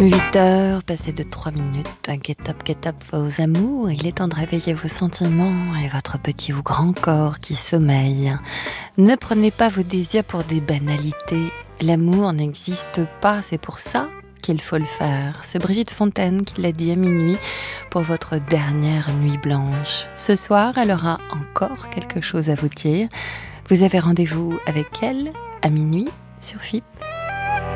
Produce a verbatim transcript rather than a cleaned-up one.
huit heures, passées de trois minutes, get up, get up vos amours, il est temps de réveiller vos sentiments et votre petit ou grand corps qui sommeille. Ne prenez pas vos désirs pour des banalités, l'amour n'existe pas, c'est pour ça qu'il faut le faire. C'est Brigitte Fontaine qui l'a dit à minuit pour votre dernière nuit blanche. Ce soir, elle aura encore quelque chose à vous dire. Vous avez rendez-vous avec elle à minuit sur F I P.